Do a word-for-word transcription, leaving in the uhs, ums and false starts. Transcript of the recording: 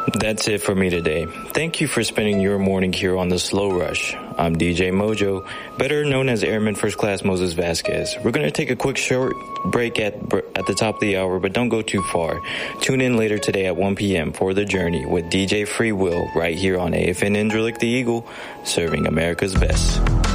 That's it for me today. Thank you for spending your morning here on The Slow Rush. I'm D J Mojo, better known as Airman First Class Moses Vasquez. We're going to take a quick short break at at the top of the hour, but don't go too far. Tune in later today at one p.m. for The Journey with D J Free Will right here on A F N Indrelic the Eagle, serving America's best.